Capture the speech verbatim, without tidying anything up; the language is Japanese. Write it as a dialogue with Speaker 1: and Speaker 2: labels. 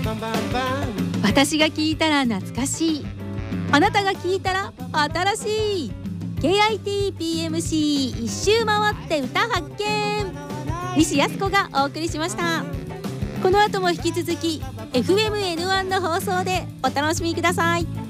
Speaker 1: 私が聞いたら懐かしい、あなたが聞いたら新しい ケーアイティーピーエムシー 一周回って歌発見、西靖子がお送りしました。この後も引き続き エフエムエヌワン の放送でお楽しみください。